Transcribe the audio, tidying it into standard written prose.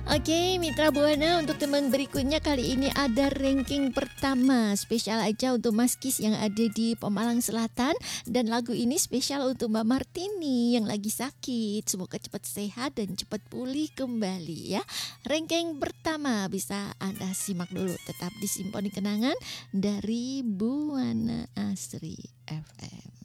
Oke, Mitra Buana untuk teman berikutnya kali ini ada ranking pertama. Spesial aja untuk Mas Kis yang ada di Pemalang Selatan. Dan lagu ini spesial untuk Mbak Martini yang lagi sakit. Semoga cepat sehat dan cepat pulih kembali ya. Ranking pertama bisa Anda simak dulu. Tetap di Simponi Kenangan dari Buana Asri FM.